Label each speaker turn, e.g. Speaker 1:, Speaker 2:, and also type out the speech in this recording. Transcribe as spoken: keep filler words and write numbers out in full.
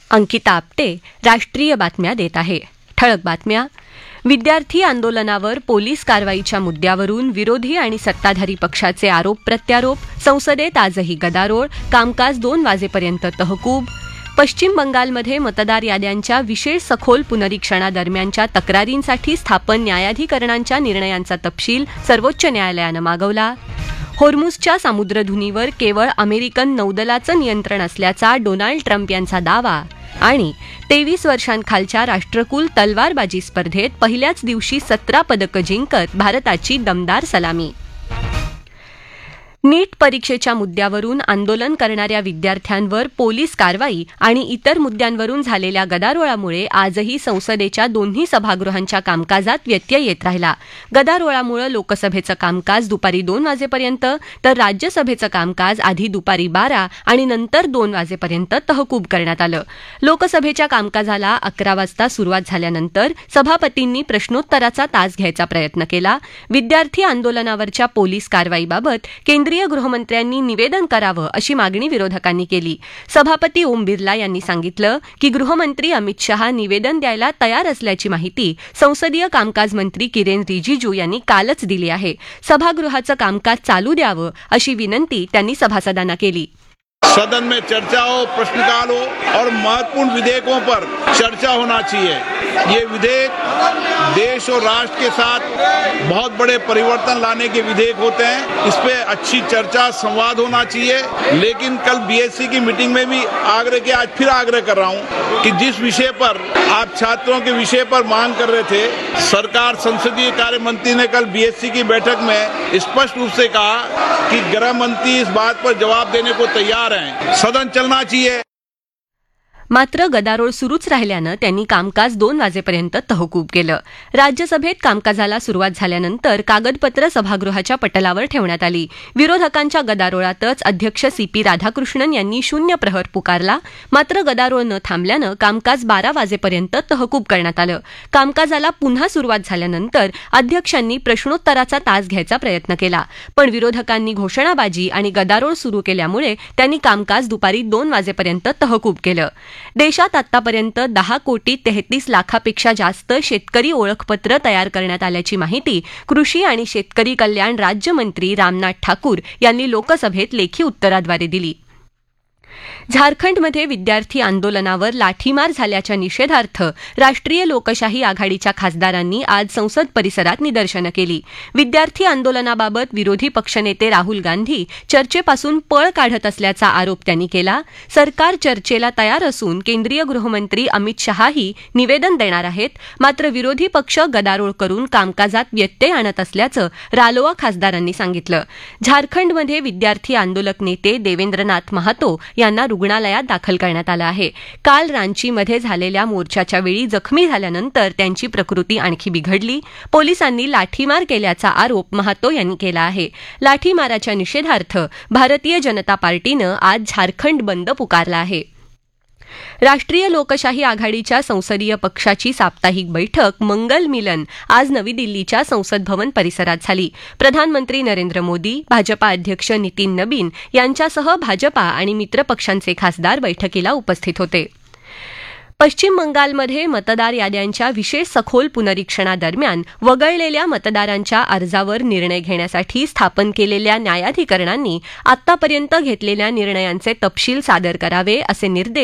Speaker 1: अंकिता आपटे राष्ट्रीय बातम्या देत आहे. ठळक बातम्या. विद्यार्थी आंदोलनावर पोलीस कारवाईच्या मुद्द्यावरून विरोधी आणि सत्ताधारी पक्षाचे आरोप प्रत्यारोप. संसदेत आजही गदारोळ. कामकाज दोन वाजेपर्यंत तहकूब. पश्चिम बंगालमध्ये मतदार याद्यांच्या विशेष सखोल पुनरीक्षणादरम्यानच्या तक्रारींसाठी स्थापन न्यायाधिकरणांच्या निर्णयांचा तपशील सर्वोच्च न्यायालयानं मागवला. होर्मुझच्या सामुद्रधुनीवर केवळ अमेरिकन नौदलाचं नियंत्रण असल्याचा डोनाल्ड ट्रम्प यांचा दावा. आणि तेवीस वर्षांखालच्या राष्ट्रकुल तलवारबाजी स्पर्धेत पहिल्याच दिवशी सतरा पदकं जिंकत भारताची दमदार सलामी. नीट परीक्षेच्या मुद्द्यावरून आंदोलन करणाऱ्या विद्यार्थ्यांवर पोलीस कारवाई आणि इतर मुद्द्यांवरून झालेल्या गदारोळामुळे आजही संसदेच्या दोन्ही सभागृहांच्या कामकाजात व्यत्यय येत राहिला. गदारोळामुळे लोकसभेचं कामकाज दुपारी दोन वाजेपर्यंत तर राज्यसभेचं कामकाज आधी दुपारी बारा आणि नंतर दोन वाजेपर्यंत तहकूब करण्यात आलं. लोकसभेच्या कामकाजाला अकरा वाजता सुरुवात झाल्यानंतर सभापतींनी प्रश्नोत्तराचा तास घ्यायचा प्रयत्न केला. विद्यार्थी आंदोलनावरच्या पोलीस कारवाईबाबत केंद्र केंद्रीय गृहमंत्र्यांनी निवेदन करावं अशी मागणी विरोधकांनी केली. सभापती ओम बिर्ला यांनी सांगितलं की गृहमंत्री अमित शहा निवेदन द्यायला तयार असल्याची माहिती संसदीय कामकाज मंत्री किरेन रिजिजू यांनी कालच दिली आहे. सभागृहाचं कामकाज चालू द्यावं अशी विनंती त्यांनी सभासदांना केली.
Speaker 2: सदन में चर्चा हो, प्रश्नकाल हो और महत्वपूर्ण विधेयकों पर चर्चा होना चाहिए. ये विधेयक देश और राष्ट्र के साथ बहुत बड़े परिवर्तन लाने के विधेयक होते हैं. इस पे अच्छी चर्चा संवाद होना चाहिए. लेकिन कल बीएससी की मीटिंग में भी आग्रह किया, आज फिर आग्रह कर रहा हूं कि जिस विषय पर आप छात्रों के विषय पर मांग कर रहे थे, सरकार संसदीय कार्य मंत्री ने कल बीएससी की बैठक में स्पष्ट रूप से कहा कि गृह मंत्री इस बात पर जवाब देने को तैयार हैं. सदन चलना चाहिए.
Speaker 1: मात्र गदारोळ सुरूच राहिल्यानं त्यांनी कामकाज दोन वाजेपर्यंत तहकूब केलं. राज्यसभेत कामकाजाला सुरुवात झाल्यानंतर कागदपत्र सभागृहाच्या पटलावर ठेवण्यात आली. विरोधकांच्या गदारोळातच अध्यक्ष सी पी राधाकृष्णन यांनी शून्य प्रहर पुकारला. मात्र गदारोळ न थांबल्यानं कामकाज बारा वाजेपर्यंत तहकूब करण्यात आलं. कामकाजाला पुन्हा सुरुवात झाल्यानंतर अध्यक्षांनी प्रश्नोत्तराचा तास घ्यायचा प्रयत्न केला. पण विरोधकांनी घोषणाबाजी आणि गदारोळ सुरू केल्यामुळे त्यांनी कामकाज दुपारी दोन वाजेपर्यंत तहकूब केलं. देशात आतापर्यंत दहा कोटी तेहतीस लाखापेक्षा जास्त शेतकरी ओळखपत्र तयार करण्यात आल्याची माहिती कृषी आणि शेतकरी कल्याण राज्यमंत्री रामनाथ ठाकूर यांनी लोकसभेत लेखी उत्तराद्वारे दिली. झारखंडमध्ये विद्यार्थी आंदोलनावर लाठीमार झाल्याच्या निषेधार्थ राष्ट्रीय लोकशाही आघाडीच्या खासदारांनी आज संसद परिसरात निदर्शनं केली. विद्यार्थी आंदोलनाबाबत विरोधी पक्षनेते राहुल गांधी चर्चेपासून पळ काढत असल्याचा आरोप त्यांनी केला. सरकार चर्चेला तयार असून केंद्रीय गृहमंत्री अमित शहाही निवेदन देणार आहेत. मात्र विरोधी पक्ष गदारोळ करून कामकाजात व्यत्यय आणत असल्याचं रालोआ खासदारांनी सांगितलं. झारखंडमध्ये विद्यार्थी आंदोलक नेते देवेंद्रनाथ महातो यांना रुग्णालयात दाखल करण्यात आलं आहे. काल रांचीमध्ये झालेल्या मोर्चाच्या वेळी जखमी झाल्यानंतर त्यांची प्रकृती आणखी बिघडली. पोलिसांनी लाठीमार केल्याचा आरोप महातो यांनी केला आहे. लाठीमाराच्या निषेधार्थ भारतीय जनता पार्टीनं आज झारखंड बंद पुकारला आहे. राष्ट्रीय लोकशाही आघाडीच्या संसदीय पक्षाची साप्ताहिक बैठक मंगल मिलन आज नवी दिल्लीच्या संसद भवन परिसरात झाली. प्रधानमंत्री नरेंद्र मोदी, भाजपा अध्यक्ष नितीन नबीन यांच्यासह भाजपा आणि मित्रपक्षांचे खासदार बैठकीला उपस्थित होते. पश्चिम बंगालमध्ये मतदार याद्यांच्या विशेष सखोल पुनरीक्षणादरम्यान वगळलेल्या मतदारांच्या अर्जावर निर्णय घेण्यासाठी स्थापन केलेल्या न्यायाधिकरणांनी आतापर्यंत घेतलेल्या निर्णयांचे तपशील सादर करावे असे निर्देश